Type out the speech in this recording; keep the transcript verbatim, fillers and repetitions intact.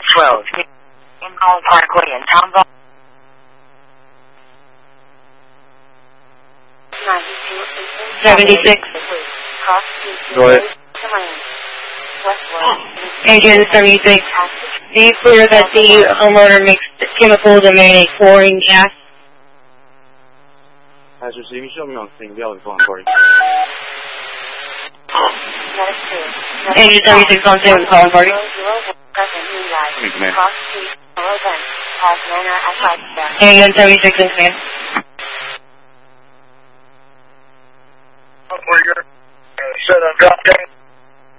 twelve. In College Parkway in Tomball. seventy-six. Go ahead. Agent seventy-six. Do you clear that the homeowner mixed chemicals and made a chlorine gas? Has receiving show me on thing the other phone party. Agent seventy-six on seven calling party. Agent seventy-six in command. Operator, set on drop down.